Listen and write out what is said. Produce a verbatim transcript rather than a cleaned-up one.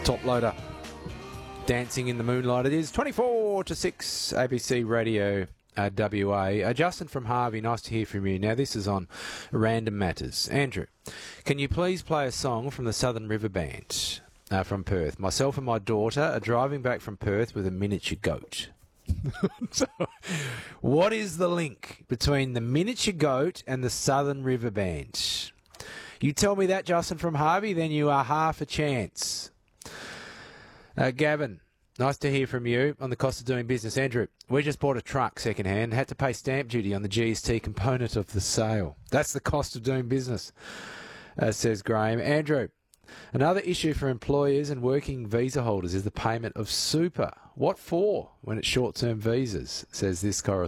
Top loader. Dancing in the Moonlight. It is twenty-four to six, A B C Radio uh, W A. Uh, Justin from Harvey, nice to hear from you. Now, this is on Random Matters. Andrew, can you please play a song from the Southern River Band uh, from Perth? Myself and my daughter are driving back from Perth with a miniature goat. So, what is the link between the miniature goat and the Southern River Band? You tell me that, Justin from Harvey, then you are half a chance. Uh, Gavin, nice to hear from you on the cost of doing business. Andrew, we just bought a truck second-hand, had to pay stamp duty on the G S T component of the sale. That's the cost of doing business, uh, says Graham. Andrew, another issue for employers and working visa holders is the payment of super. What for when it's short-term visas, says this correspondent.